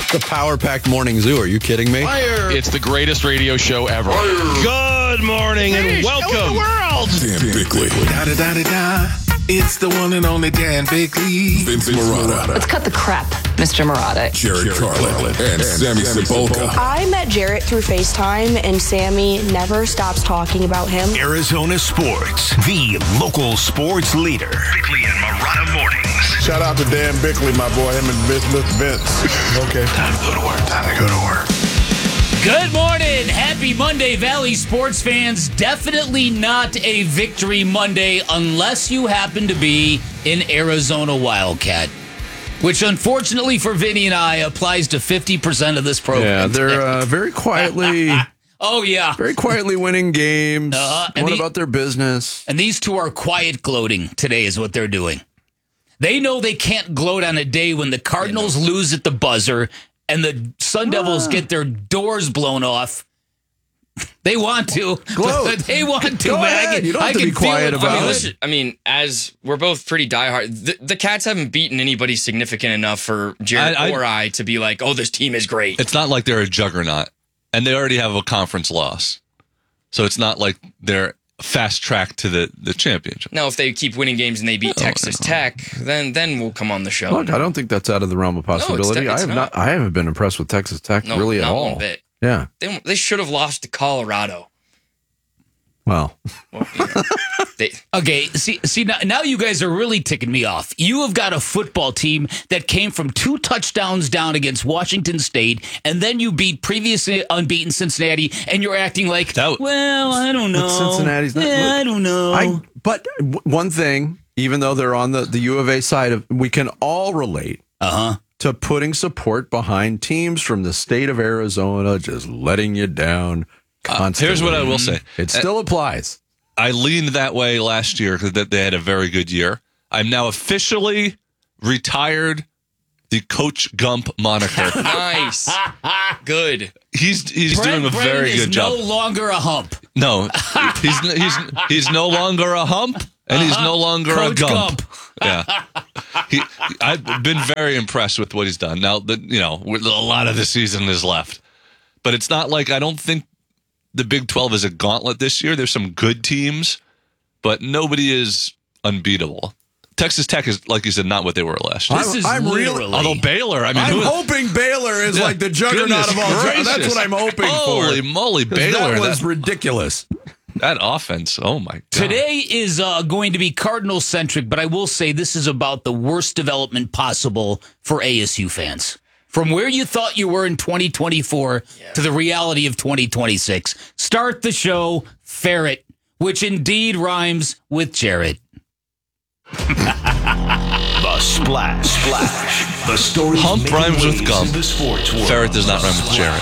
The power-packed morning zoo. Are you kidding me? Fire. It's the greatest radio show ever. Good morning and welcome. Dan Bickley. Da-da-da-da-da. It's the one and only Dan Bickley. Vince Marotta. Let's cut the crap, Mr. Marotta. Jared Carlin. And Sammy Sepulka. I met Jarrett through FaceTime, and Sammy never stops talking about him. Arizona Sports, the local sports leader. Bickley and Marotta Mornings. Shout out to Dan Bickley, my boy. Him and Vince. Okay. Time to go to work. Time to go to work. Good morning. Happy Monday, Valley sports fans. Definitely not a victory Monday unless you happen to be an Arizona Wildcat, which unfortunately for Vinny and I applies to 50% of this program. Yeah, they're very quietly... Oh, yeah. Very quietly winning games. What about their business? And these two are quiet gloating today is what they're doing. They know they can't gloat on a day when the Cardinals lose at the buzzer and the Sun Devils get their doors blown off. They want to. Gloat. They want to. Go ahead. You don't have to be quiet about it. I mean, as we're both pretty diehard, the Cats haven't beaten anybody significant enough for Jared or I to be like, oh, this team is great. It's not like they're a juggernaut, and they already have a conference loss. So it's not like they're fast track to the championship. Now, if they keep winning games and they beat Texas Tech, then we'll come on the show. Look, I don't think that's out of the realm of possibility. No, it's not. I haven't been impressed with Texas Tech really at all. Not one bit. Yeah. They should have lost to Colorado. Well, okay. See now you guys are really ticking me off. You have got a football team that came from 2 touchdowns down against Washington State, and then you beat previously unbeaten Cincinnati, and you're acting like, well, I don't know. Cincinnati's not. Yeah, I don't know. But one thing, even though they're on the U of A side of, we can all relate. To putting support behind teams from the state of Arizona, just letting you down constantly. Here's what I will say. It still applies. I leaned that way last year because they had a very good year. I'm now officially retired the Coach Gump moniker. Nice. Good. He's doing a very good job. No longer a hump. No, he's no longer a hump, and he's no longer Coach a gump. Gump. Yeah, I've been very impressed with what he's done. Now, a lot of the season is left, but it's not like I don't think the Big 12 is a gauntlet this year. There's some good teams, but nobody is unbeatable. Texas Tech is, like you said, not what they were last year. Although Baylor, I'm hoping Baylor is like the juggernaut of all. That's what I'm hoping for. Holy moly, Baylor! That was ridiculous. That offense, oh my God. Today is going to be Cardinals-centric, but I will say this is about the worst development possible for ASU fans. From where you thought you were in 2024 to the reality of 2026. Start the show, Ferret, which indeed rhymes with Jarrett. The Splash. The story. Hump rhymes with Gump. The sports world. Ferret does not rhyme with Jarrett.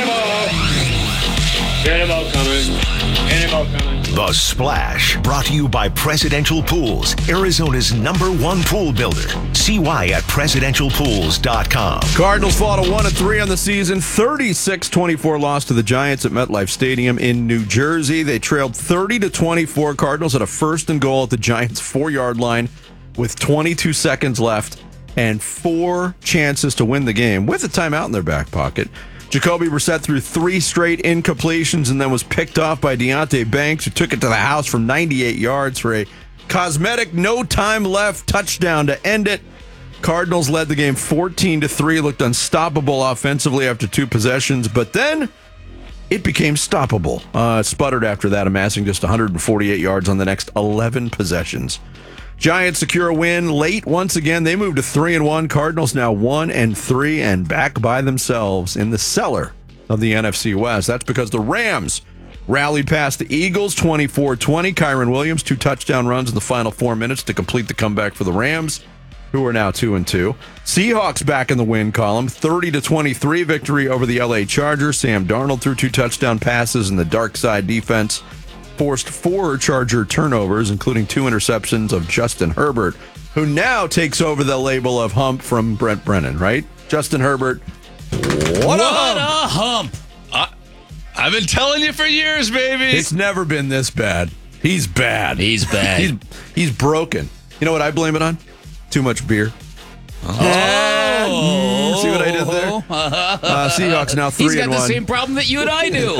The Splash, brought to you by Presidential Pools, Arizona's #1 pool builder. See why at presidentialpools.com. Cardinals fall to 1-3 on the season. 36-24 loss to the Giants at MetLife Stadium in New Jersey. They trailed 30-24. Cardinals had a 1st and goal at the Giants' 4-yard line with 22 seconds left and 4 chances to win the game with a timeout in their back pocket. Jacoby Brissett threw 3 straight incompletions and then was picked off by Deonte Banks, who took it to the house from 98 yards for a cosmetic no time left touchdown to end it. Cardinals led the game 14-3, looked unstoppable offensively after 2 possessions, but then it became stoppable. Sputtered after that, amassing just 148 yards on the next 11 possessions. Giants secure a win late once again. They moved to 3-1. Cardinals now 1-3 and back by themselves in the cellar of the NFC West. That's because the Rams rallied past the Eagles 24-20. Kyron Williams, 2 touchdown runs in the final 4 minutes to complete the comeback for the Rams, who are now 2-2. Seahawks back in the win column. 30-23 victory over the LA Chargers. Sam Darnold threw 2 touchdown passes, and the dark side defense forced 4 Charger turnovers, including 2 interceptions of Justin Herbert, who now takes over the label of hump from Brent Brennan, right? Justin Herbert, what a hump. I've been telling you for years, baby. It's never been this bad. He's bad. He's bad. He's broken. You know what I blame it on? Too much beer. Oh. See what I did there? Seahawks now 3-1. He's got the same problem that you and I do.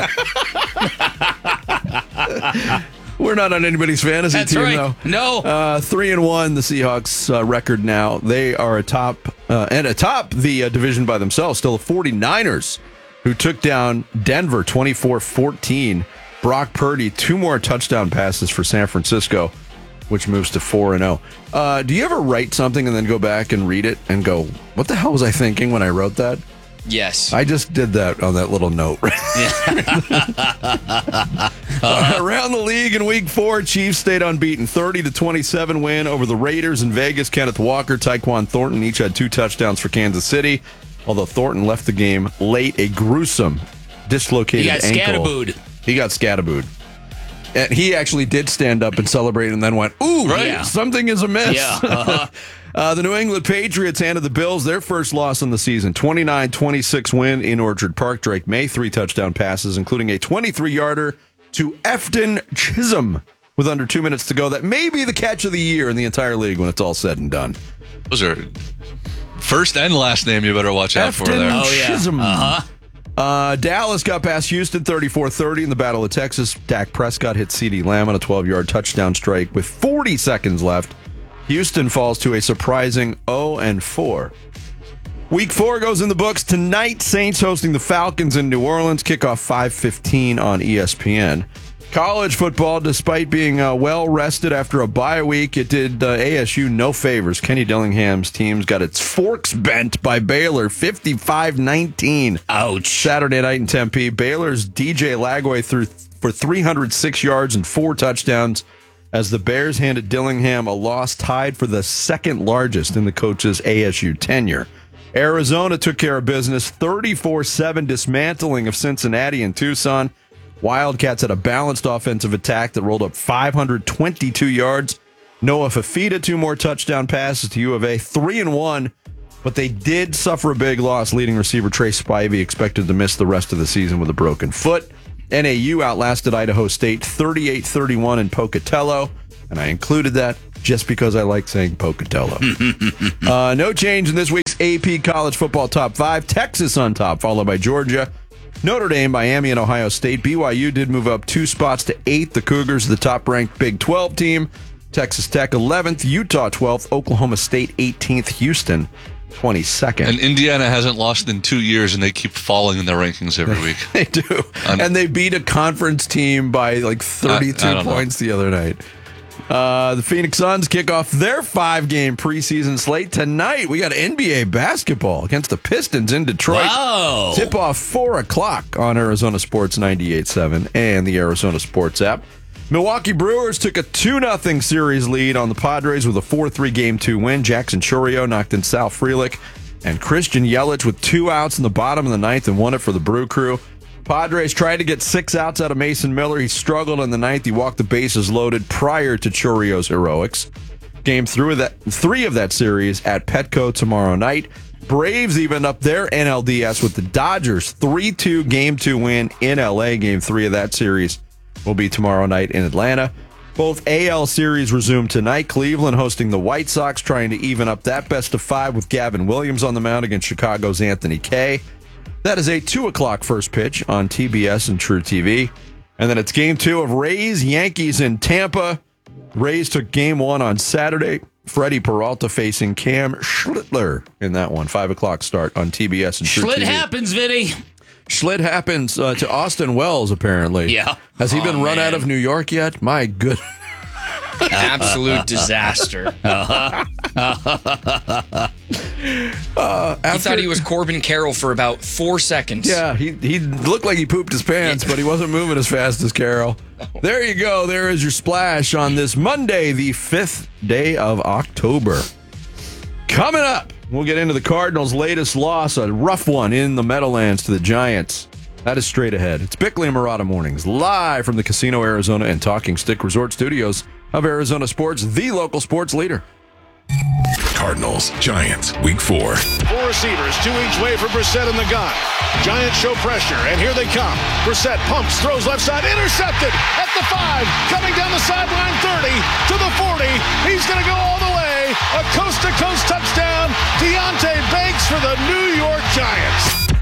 We're not on anybody's fantasy That's team, right. though. No. 3-1, the Seahawks record now. They are atop the division by themselves. Still the 49ers, who took down Denver 24-14. Brock Purdy, 2 more touchdown passes for San Francisco, which moves to 4-0. Do you ever write something and then go back and read it and go, what the hell was I thinking when I wrote that? Yes. I just did that on that little note. Around the league in week 4, Chiefs stayed unbeaten. 30-27 win over the Raiders in Vegas. Kenneth Walker, Tyquan Thornton each had 2 touchdowns for Kansas City. Although Thornton left the game late, a gruesome dislocated ankle. He got scatterbooed. And he actually did stand up and celebrate and then went, ooh, right? Something is amiss. Yeah. The New England Patriots handed the Bills their first loss on the season. 29-26 win in Orchard Park. Drake May, 3 touchdown passes, including a 23-yarder to Efton Chisholm with under 2 minutes to go. That may be the catch of the year in the entire league when it's all said and done. Those are first and last name you better watch out for there. Chisholm. Dallas got past Houston 34-30 in the Battle of Texas. Dak Prescott hit CeeDee Lamb on a 12-yard touchdown strike with 40 seconds left. Houston falls to a surprising 0-4. Week 4 goes in the books tonight. Saints hosting the Falcons in New Orleans. Kickoff 5:15 on ESPN. College football, despite being well rested after a bye week, it did ASU no favors. Kenny Dillingham's teams got its forks bent by Baylor, 55-19. Ouch. Saturday night in Tempe, Baylor's DJ Lagway threw for 306 yards and 4 touchdowns as the Bears handed Dillingham a loss tied for the second largest in the coach's ASU tenure. Arizona took care of business, 34-7 dismantling of Cincinnati and Tucson. Wildcats had a balanced offensive attack that rolled up 522 yards. Noah Fafita, 2 more touchdown passes to U of A, 3-1, but they did suffer a big loss. Leading receiver Trey Spivey expected to miss the rest of the season with a broken foot. NAU outlasted Idaho State 38-31 in Pocatello, and I included that just because I like saying Pocatello. No change in this week's AP College Football Top 5. Texas on top, followed by Georgia. Notre Dame, Miami, and Ohio State. BYU did move up 2 spots to 8th. The Cougars, the top-ranked Big 12 team. Texas Tech, 11th. Utah, 12th. Oklahoma State, 18th. Houston, 22nd. And Indiana hasn't lost in 2 years, and they keep falling in their rankings every week. They do. And they beat a conference team by like 32 points the other night. The Phoenix Suns kick off their 5-game preseason slate tonight. We got NBA basketball against the Pistons in Detroit. Wow. Tip off 4 o'clock on Arizona Sports 98.7 and the Arizona Sports app. Milwaukee Brewers took a 2-0 series lead on the Padres with a 4-3 Game 2 win. Jackson Chourio knocked in Sal Frelick and Christian Yelich with 2 outs in the bottom of the 9th and won it for the Brew Crew. Padres tried to get 6 outs out of Mason Miller. He struggled in the 9th. He walked the bases loaded prior to Chourio's heroics. Game 3 of that series at Petco tomorrow night. Braves even up their NLDS with the Dodgers 3-2 Game 2 win in LA. Game 3 of that series will be tomorrow night in Atlanta. Both AL series resume tonight. Cleveland hosting the White Sox, trying to even up that best of 5 with Gavin Williams on the mound against Chicago's Anthony Kay. That is a 2 o'clock first pitch on TBS and True TV. And then it's Game 2 of Rays-Yankees in Tampa. Rays took Game 1 on Saturday. Freddie Peralta facing Cam Schlittler in that one. 5 o'clock start on TBS and True TV. Schlitt happens, Vinny. Schlitt happens to Austin Wells, apparently. Yeah. Has he been run out of New York yet? My good. Absolute disaster. He thought he was Corbin Carroll for about 4 seconds. Yeah, he looked like he pooped his pants, but he wasn't moving as fast as Carroll. There you go. There is your splash on this Monday, the 5th day of October. Coming up, we'll get into the Cardinals' latest loss, a rough one in the Meadowlands to the Giants. That is straight ahead. It's Bickley and Murata Mornings, live from the Casino Arizona and Talking Stick Resort Studios of Arizona Sports, the local sports leader. Cardinals, Giants, Week 4. 4 receivers, 2 each way for Brissett in the gun. Giants show pressure, and here they come. Brissett pumps, throws left side, intercepted at the 5, coming down the sideline 30 to the 40. He's going to go all the way. A coast-to-coast touchdown. Deontay Banks for the New York Giants.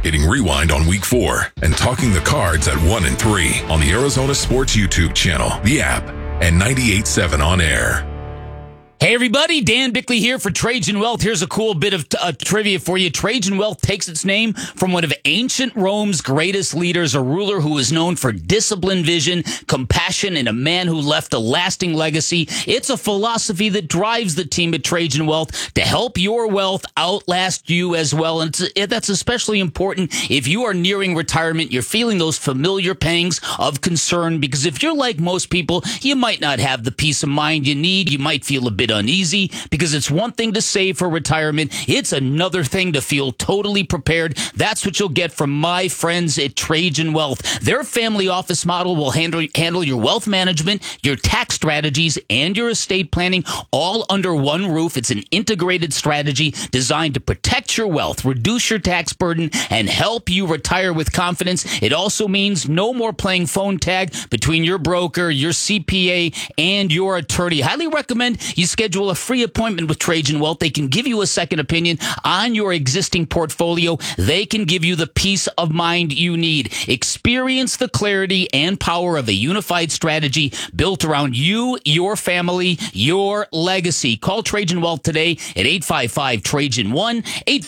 hitting rewind on week 4, and talking the Cards at 1 and 3 on the Arizona Sports YouTube channel, the app, and 98.7 on air. Hey everybody, Dan Bickley here for Trajan Wealth. Here's a cool bit of trivia for you. Trajan Wealth takes its name from one of ancient Rome's greatest leaders, a ruler who was known for discipline, vision, compassion, and a man who left a lasting legacy. It's a philosophy that drives the team at Trajan Wealth to help your wealth outlast you as well. And that's especially important if you are nearing retirement. You're feeling those familiar pangs of concern, because if you're like most people, you might not have the peace of mind you need. You might feel a bit uneasy, because it's one thing to save for retirement. It's another thing to feel totally prepared. That's what you'll get from my friends at Trajan Wealth. Their family office model will handle your wealth management, your tax strategies, and your estate planning all under one roof. It's an integrated strategy designed to protect your wealth, reduce your tax burden, and help you retire with confidence. It also means no more playing phone tag between your broker, your CPA, and your attorney. Highly recommend you schedule a free appointment with Trajan Wealth. They can give you a second opinion on your existing portfolio. They can give you the peace of mind you need. Experience the clarity and power of a unified strategy built around you, your family, your legacy. Call Trajan Wealth today at 855-TRAJAN-1,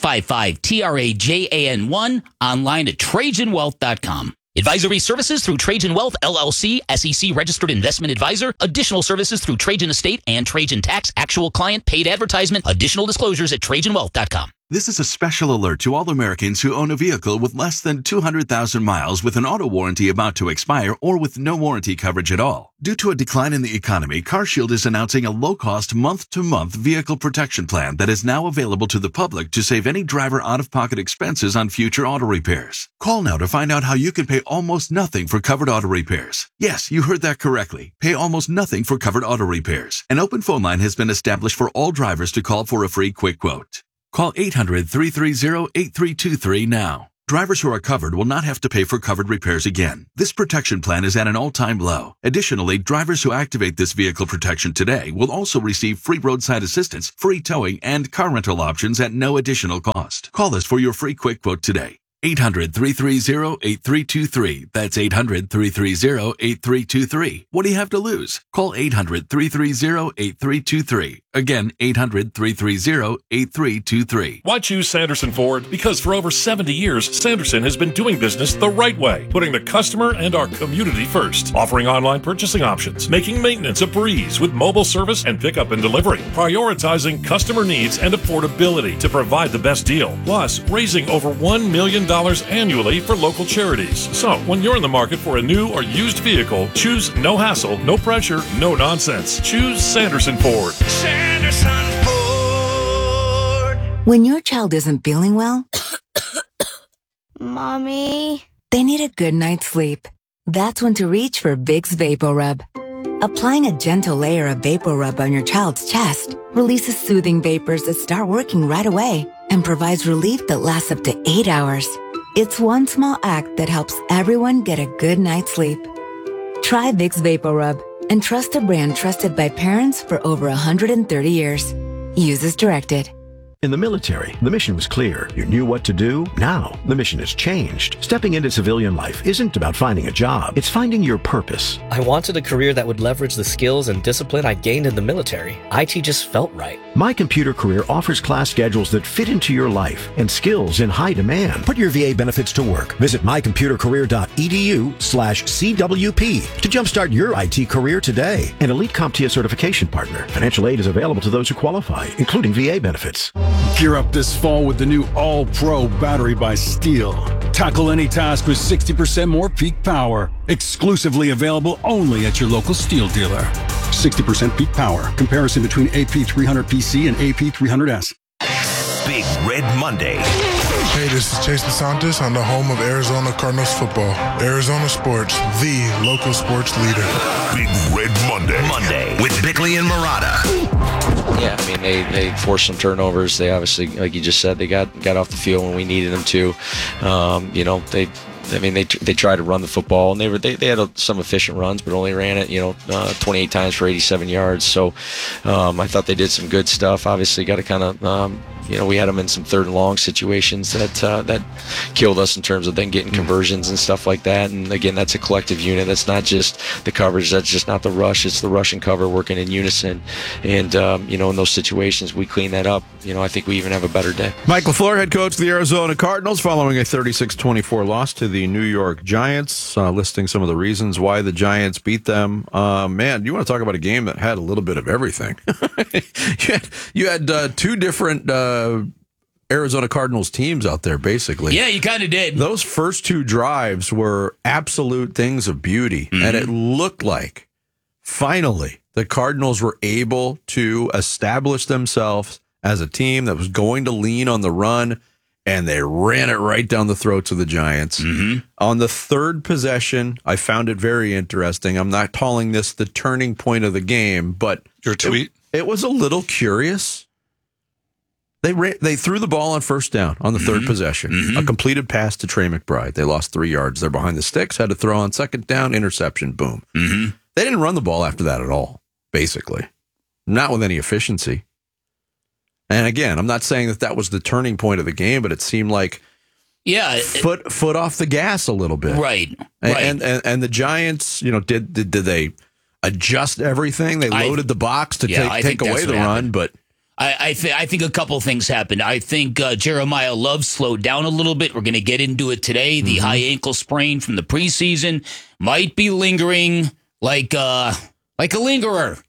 855-TRAJAN-1, online at TrajanWealth.com. Advisory services through Trajan Wealth, LLC, SEC registered investment advisor. Additional services through Trajan Estate and Trajan Tax. Actual client paid advertisement. Additional disclosures at TrajanWealth.com. This is a special alert to all Americans who own a vehicle with less than 200,000 miles with an auto warranty about to expire or with no warranty coverage at all. Due to a decline in the economy, CarShield is announcing a low-cost month-to-month vehicle protection plan that is now available to the public to save any driver out-of-pocket expenses on future auto repairs. Call now to find out how you can pay almost nothing for covered auto repairs. Yes, you heard that correctly. Pay almost nothing for covered auto repairs. An open phone line has been established for all drivers to call for a free quick quote. Call 800-330-8323 now. Drivers who are covered will not have to pay for covered repairs again. This protection plan is at an all-time low. Additionally, drivers who activate this vehicle protection today will also receive free roadside assistance, free towing, and car rental options at no additional cost. Call us for your free quick quote today. 800-330-8323. That's 800-330-8323. What do you have to lose? Call 800-330-8323. Again, 800-330-8323. Why choose Sanderson Ford? Because for over 70 years, Sanderson has been doing business the right way, putting the customer and our community first, offering online purchasing options, making maintenance a breeze with mobile service and pickup and delivery, prioritizing customer needs and affordability to provide the best deal, plus raising over $1 million annually for local charities. So, when you're in the market for a new or used vehicle, choose no hassle, no pressure, no nonsense. Choose Sanderson Ford. Sanderson Ford. When your child isn't feeling well, Mommy, they need a good night's sleep. That's when to reach for Vicks VapoRub. Applying a gentle layer of VapoRub on your child's chest releases soothing vapors that start working right away and provides relief that lasts up to 8 hours. It's one small act that helps everyone get a good night's sleep. Try Vicks VapoRub and trust a brand trusted by parents for over 130 years. Use as directed. In the military, the mission was clear. You knew what to do. Now, the mission has changed. Stepping into civilian life isn't about finding a job. It's finding your purpose. I wanted a career that would leverage the skills and discipline I gained in the military. IT just felt right. My Computer Career offers class schedules that fit into your life and skills in high demand. Put your VA benefits to work. Visit mycomputercareer.edu/CWP to jumpstart your IT career today. An elite CompTIA certification partner. Financial aid is available to those who qualify, including VA benefits. Gear up this fall with the new All-Pro battery by Steel. Tackle any task with 60% more peak power. Exclusively available only at your local Steel dealer. 60% peak power. Comparison between AP300PC and AP300S. Big Red Monday. Hey, this is Chase DeSantis. I'm the home of Arizona Cardinals football. Arizona Sports, the local sports leader. Big Red Monday. Monday with Bickley and Marotta. Yeah, I mean, they forced some turnovers. They obviously, like you just said, they got off the field when we needed them to. I mean, they tried to run the football, and they had some efficient runs, but only ran it 28 times for 87 yards. So I thought they did some good stuff. Obviously, got to kind of we had them in some 3rd and long situations that killed us in terms of then getting conversions and stuff like that. And again, that's a collective unit. That's not just the coverage. That's just not the rush. It's the rush and cover working in unison. And in those situations, we clean that up. I think we even have a better day. Mike LaFleur, head coach of the Arizona Cardinals, following a 36-24 loss to the New York Giants, listing some of the reasons why the Giants beat them. Man, you want to talk about a game that had a little bit of everything. you had 2 different Arizona Cardinals teams out there, basically. Yeah, you kind of did. Those first 2 drives were absolute things of beauty, and it looked like finally the Cardinals were able to establish themselves as a team that was going to lean on the run, and they ran it right down the throats of the Giants. On the 3rd possession, I found it very interesting. I'm not calling this the turning point of the game, but your tweet? It was a little curious. They threw the ball on first down on the 3rd possession. A completed pass to Trey McBride. They lost 3 yards. They're behind the sticks. Had to throw on 2nd down. Interception. Boom. They didn't run the ball after that at all, basically. Not with any efficiency. And again, I'm not saying that was the turning point of the game, but it seemed like foot off the gas a little bit. Right. And the Giants, did they adjust everything? They loaded the box to take away the run, but I think a couple things happened. I think Jeremiah Love slowed down a little bit. We're going to get into it today. The high ankle sprain from the preseason might be lingering like a lingerer.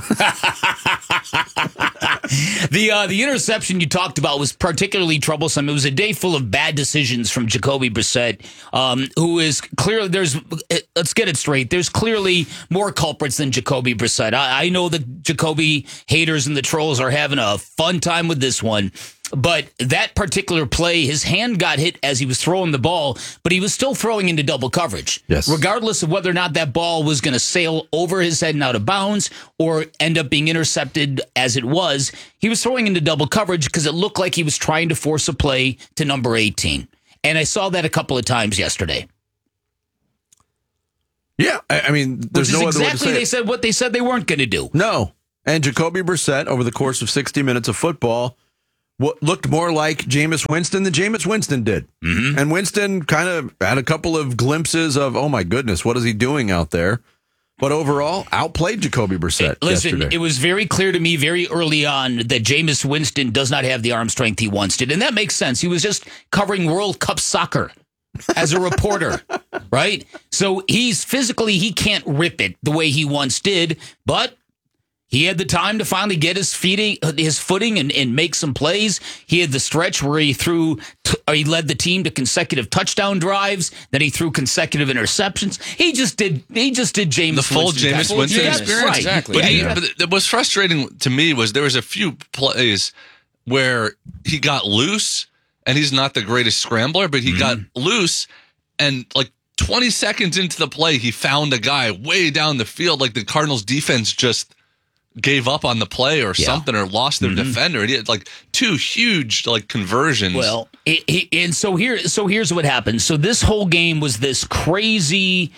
The interception you talked about was particularly troublesome. It was a day full of bad decisions from Jacoby Brissett, who is clearly let's get it straight. There's clearly more culprits than Jacoby Brissett. I know the Jacoby haters and the trolls are having a fun time with this one. But that particular play, his hand got hit as he was throwing the ball, but he was still throwing into double coverage. Yes. Regardless of whether or not that ball was going to sail over his head and out of bounds or end up being intercepted as it was, he was throwing into double coverage because it looked like he was trying to force a play to number 18. And I saw that a couple of times yesterday. Yeah, I mean, there's no other way to say it. They said what they said they weren't going to do. No. And Jacoby Brissett, over the course of 60 minutes of football, what looked more like Jameis Winston than Jameis Winston did. And Winston kind of had a couple of glimpses of, oh my goodness, what is he doing out there? But overall, outplayed Jacoby Brissett yesterday. It was very clear to me very early on that Jameis Winston does not have the arm strength he once did. And that makes sense. He was just covering World Cup soccer as a reporter, right? So he can't rip it the way he once did, but he had the time to finally get his footing and make some plays. He had the stretch where he led the team to consecutive touchdown drives. Then he threw consecutive interceptions. He just did Jameis the full Winston Jameis Winston experience. Right. Exactly. But what was frustrating to me was there was a few plays where he got loose, and he's not the greatest scrambler, but he got loose, and like 20 seconds into the play, he found a guy way down the field. Like the Cardinals defense just gave up on the play or something, or lost their defender. He had like 2 huge conversions. Well, so here's what happened. So this whole game was this crazy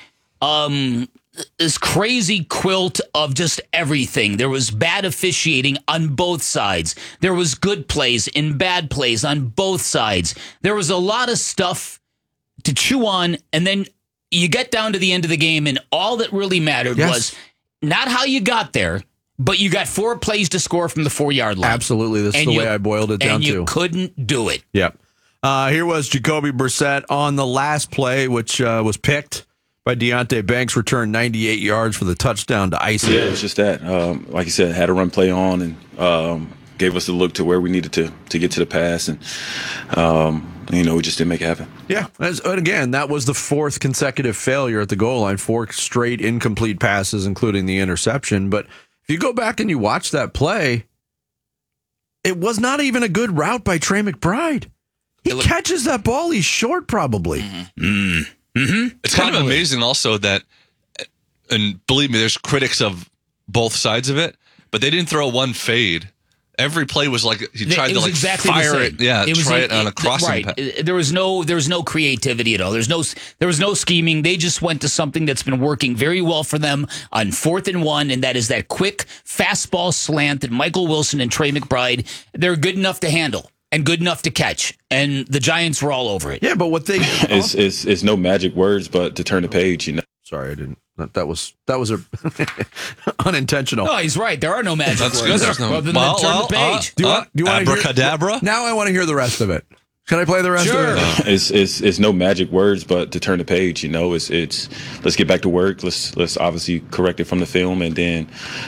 quilt of just everything. There was bad officiating on both sides. There was good plays and bad plays on both sides. There was a lot of stuff to chew on, and then you get down to the end of the game, and all that really mattered was not how you got there, but you got 4 plays to score from the 4-yard line. Absolutely. That's the way I boiled it down to. And you too. couldn't do it. Yep. Here was Jacoby Brissett on the last play, which was picked by Deonte Banks, returned 98 yards for the touchdown to ice it. Yeah, it was just that. Like you said, had a run play on and gave us the look to where we needed to get to the pass. And, we just didn't make it happen. Yeah. And again, that was the 4th consecutive failure at the goal line, 4 straight incomplete passes, including the interception. But if you go back and you watch that play, it was not even a good route by Trey McBride. He catches that ball. He's short, probably. It's kind of amazing also that, and believe me, there's critics of both sides of it, but they didn't throw one fade Every play was like he tried to exactly fire it. Yeah, try it on a crossing. Right. There was no creativity at all. There was no scheming. They just went to something that's been working very well for them on 4th and 1, and that is that quick fastball slant that Michael Wilson and Trey McBride, they're good enough to handle and good enough to catch. And the Giants were all over it. Yeah, but what they it's no magic words, but to turn the page. Sorry, I didn't. That was a unintentional. No, he's right. There are no magic words. Good. There's no, turn the page. Do you want abracadabra? Now I want to hear the rest of it. Can I play the rest of it? It's no magic words, but to turn the page. It's let's get back to work. Let's obviously correct it from the film, and then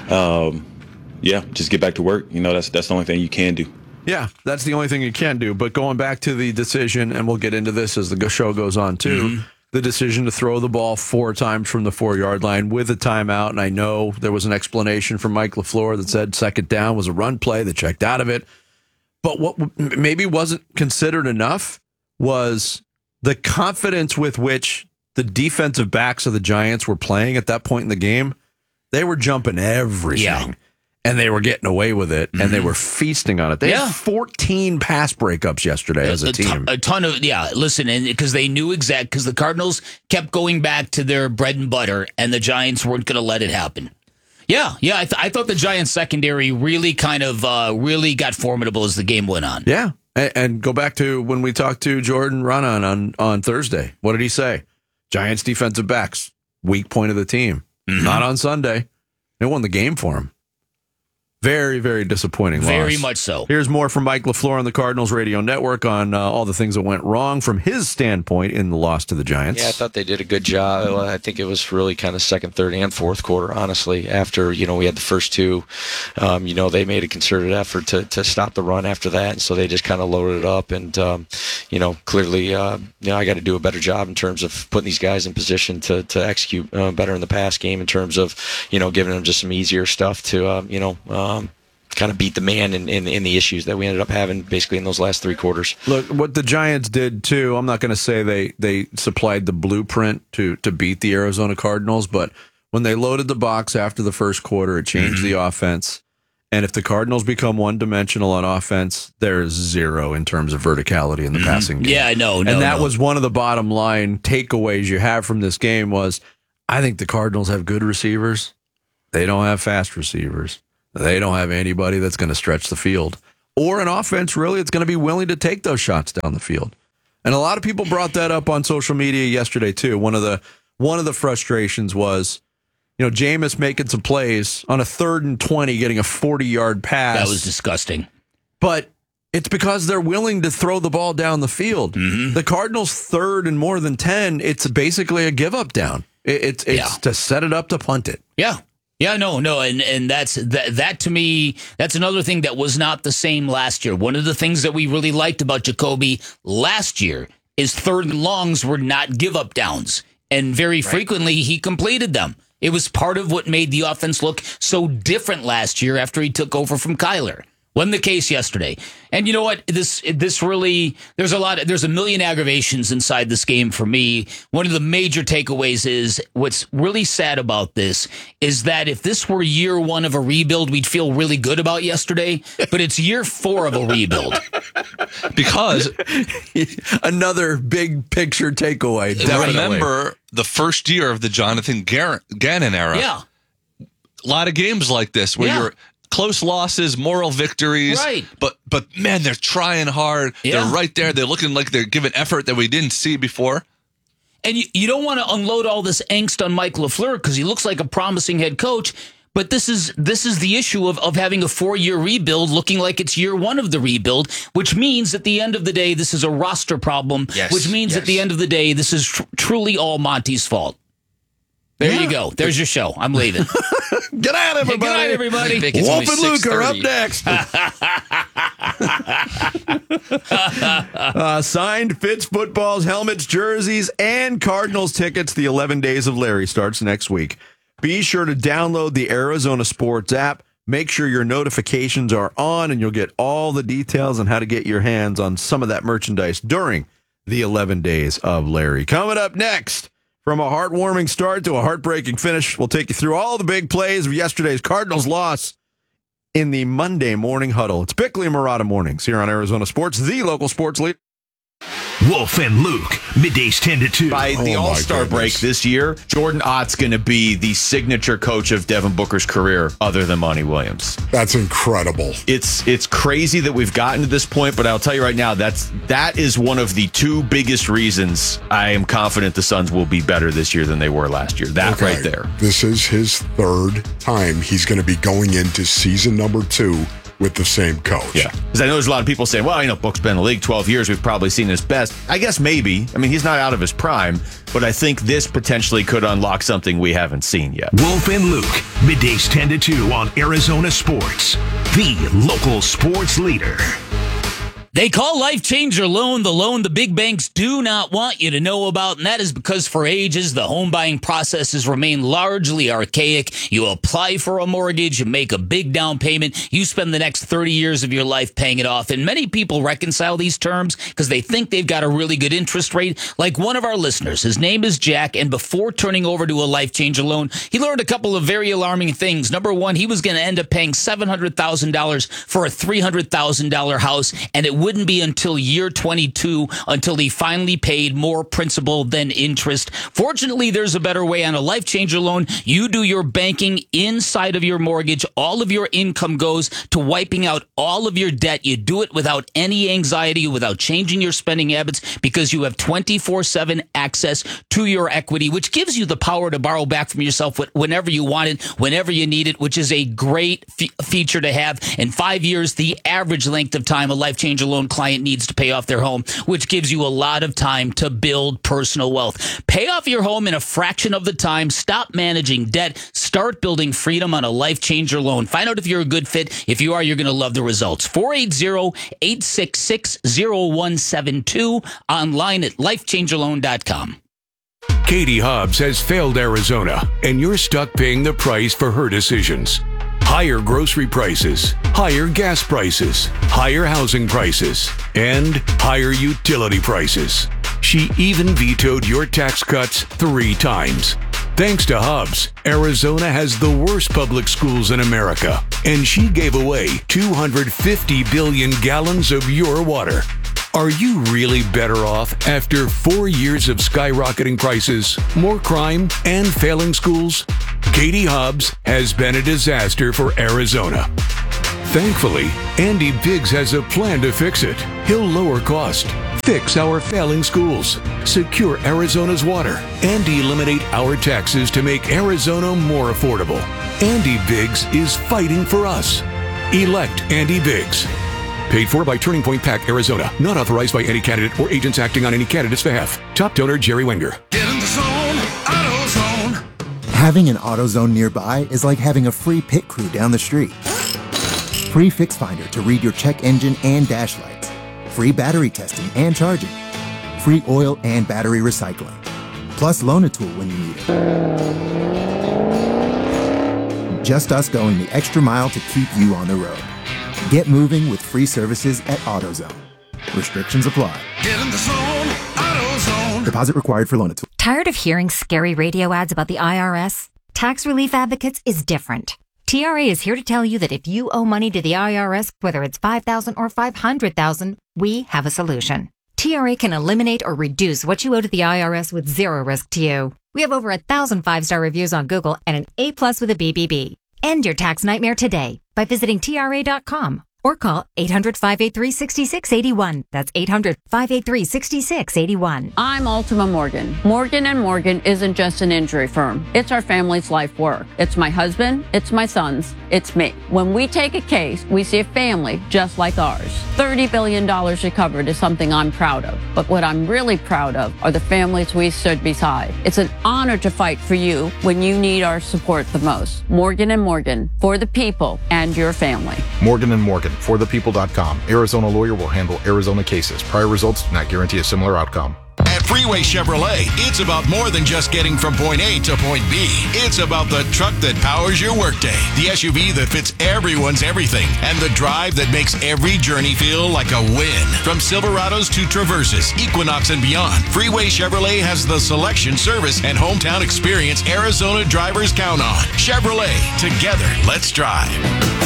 just get back to work. That's the only thing you can do. Yeah, that's the only thing you can do. But going back to the decision, and we'll get into this as the show goes on too. Mm-hmm. The decision to throw the ball 4 times from the 4-yard line with a timeout. And I know there was an explanation from Mike LaFleur that said second down was a run play that checked out of it. But what maybe wasn't considered enough was the confidence with which the defensive backs of the Giants were playing at that point in the game. They were jumping everything. Yeah. And they were getting away with it, and they were feasting on it. They had 14 pass breakups yesterday as a team. A ton of, listen, and because they knew because the Cardinals kept going back to their bread and butter, and the Giants weren't going to let it happen. I thought the Giants secondary really kind of really got formidable as the game went on. Yeah, and go back to when we talked to Jordan Raanan on Thursday. What did he say? Giants defensive backs, weak point of the team. Mm-hmm. Not on Sunday. They won the game for him. Very, very disappointing loss. Very much so. Here's more from Mike LaFleur on the Cardinals Radio Network on all the things that went wrong from his standpoint in the loss to the Giants. Yeah, I thought they did a good job. I think it was really kind of second, third, and fourth quarter, honestly. After, we had the first two, they made a concerted effort to stop the run after that, and so they just kind of loaded it up. And, clearly, I got to do a better job in terms of putting these guys in position to execute better in the pass game in terms of, giving them just some easier stuff to, kind of beat the man in the issues that we ended up having basically in those last 3 quarters. Look, what the Giants did too, I'm not going to say they supplied the blueprint to beat the Arizona Cardinals, but when they loaded the box after the first quarter, it changed the offense. And if the Cardinals become one-dimensional on offense, there's zero in terms of verticality in the passing game. Yeah, no. And that was one of the bottom line takeaways you have from this game was, I think the Cardinals have good receivers. They don't have fast receivers. They don't have anybody that's going to stretch the field. Or an offense, really, it's going to be willing to take those shots down the field. And a lot of people brought that up on social media yesterday, too. One of the frustrations was, Jameis making some plays on a 3rd and 20, getting a 40-yard pass. That was disgusting. But it's because they're willing to throw the ball down the field. Mm-hmm. The Cardinals' 3rd and more than 10, it's basically a give-up down. It's to set it up to punt it. Yeah. Yeah, no, and that to me, that's another thing that was not the same last year. One of the things that we really liked about Jacoby last year is 3rd and longs were not give-up downs, and very frequently he completed them. It was part of what made the offense look so different last year after he took over from Kyler. Wasn't the case yesterday. And you know what? This really, there's a million aggravations inside this game for me. One of the major takeaways is what's really sad about this is that if this were year 1 of a rebuild, we'd feel really good about yesterday, but it's year 4 of a rebuild. Because another big picture takeaway. Definitely. Remember the first year of the Jonathan Gannon era. Yeah. A lot of games like this where you're close losses, moral victories. Right. But man, they're trying hard. Yeah. They're right there. They're looking like they're giving effort that we didn't see before. And you don't want to unload all this angst on Mike LaFleur because he looks like a promising head coach. But this is the issue of having a 4-year rebuild looking like it's year 1 of the rebuild, which means at the end of the day, this is a roster problem, which means at the end of the day, this is truly all Monty's fault. There you go. There's your show. I'm leaving. Good night, everybody. Good night, everybody. Wolf and Luke are up next. Signed Fitz footballs, helmets, jerseys, and Cardinals tickets. The 11 Days of Larry starts next week. Be sure to download the Arizona Sports app. Make sure your notifications are on, and you'll get all the details on how to get your hands on some of that merchandise during the 11 Days of Larry. Coming up next, from a heartwarming start to a heartbreaking finish, we'll take you through all the big plays of yesterday's Cardinals loss in the Monday Morning Huddle. It's Bickley and Marotta Mornings here on Arizona Sports, the local sports leader. Wolf and Luke, middays 10 to 2. By the All-Star break this year, Jordan Ott's going to be the signature coach of Devin Booker's career other than Monty Williams. That's incredible. It's crazy that we've gotten to this point, but I'll tell you right now, that is one of the two biggest reasons I am confident the Suns will be better this year than they were last year. That right there. This is his third time he's going to be going into season number 2 with the same coach. Yeah. Because I know there's a lot of people saying, well, Book's been in the league 12 years. We've probably seen his best. I guess maybe. I mean, he's not out of his prime, but I think this potentially could unlock something we haven't seen yet. Wolf and Luke, middays 10 to 2 on Arizona Sports, the local sports leader. They call Life Changer Loan the loan the big banks do not want you to know about, and that is because for ages, the home buying processes remain largely archaic. You apply for a mortgage, you make a big down payment, you spend the next 30 years of your life paying it off. And many people reconcile these terms because they think they've got a really good interest rate. Like one of our listeners, his name is Jack, and before turning over to a Life Changer Loan, he learned a couple of very alarming things. Number one, he was going to end up paying $700,000 for a $300,000 house, and it wouldn't be until year 22 until he finally paid more principal than interest. Fortunately, there's a better way. On a Life Changer Loan, you do your banking inside of your mortgage. All of your income goes to wiping out all of your debt. You do it without any anxiety, without changing your spending habits, because you have 24/7 access to your equity, which gives you the power to borrow back from yourself whenever you want it, whenever you need it, which is a great feature to have. In 5 years, the average length of time a Life Changer Loan client needs to pay off their home, which gives you a lot of time to build personal wealth. Pay off your home in a fraction of the time. Stop managing debt. Start building freedom on a Life Changer Loan. Find out if you're a good fit. If you are, you're going to love the results. 480-866-0172. Online at lifechangerloan.com. Katie Hobbs has failed Arizona, and you're stuck paying the price for her decisions. Higher grocery prices, higher gas prices, higher housing prices, and higher utility prices. She even vetoed your tax cuts 3 times. Thanks to Hobbs, Arizona has the worst public schools in America, and she gave away 250 billion gallons of your water. Are you really better off after 4 years of skyrocketing prices, more crime, and failing schools? Katie Hobbs has been a disaster for Arizona. Thankfully, Andy Biggs has a plan to fix it. He'll lower cost, fix our failing schools, secure Arizona's water, and eliminate our taxes to make Arizona more affordable. Andy Biggs is fighting for us. Elect Andy Biggs. Paid for by Turning Point PAC, Arizona. Not authorized by any candidate or agents acting on any candidate's behalf. Top donor, Jerry Wenger. Get in the zone, AutoZone. Having an AutoZone nearby is like having a free pit crew down the street. Free Fix Finder to read your check engine and dash lights. Free battery testing and charging. Free oil and battery recycling. Plus Loan-A-Tool when you need it. Just us going the extra mile to keep you on the road. Get moving with free services at AutoZone. Restrictions apply. Get in the zone, AutoZone. Deposit required for Loan-A-Tool. Tired of hearing scary radio ads about the IRS? Tax Relief Advocates is different. TRA is here to tell you that if you owe money to the IRS, whether it's $5,000 or $500,000, we have a solution. TRA can eliminate or reduce what you owe to the IRS with zero risk to you. We have over 1,000 5-star reviews on Google and an A+ with a BBB. End your tax nightmare today by visiting TRA.com or call 800-583-6681. That's 800-583-6681. I'm Ultima Morgan. Morgan & Morgan isn't just an injury firm. It's our family's life work. It's my husband, it's my sons, it's me. When we take a case, we see a family just like ours. $30 billion recovered is something I'm proud of. But what I'm really proud of are the families we stood beside. It's an honor to fight for you when you need our support the most. Morgan & Morgan, for the people and your family. Morgan & Morgan. ForThePeople.com. Arizona lawyer will handle Arizona cases. Prior results do not guarantee a similar outcome. At Freeway Chevrolet, it's about more than just getting from point A to point B. It's about the truck that powers your workday, the SUV that fits everyone's everything, and the drive that makes every journey feel like a win. From Silverados to Traverses, Equinox, and beyond, Freeway Chevrolet has the selection, service, and hometown experience Arizona drivers count on. Chevrolet, together, let's drive.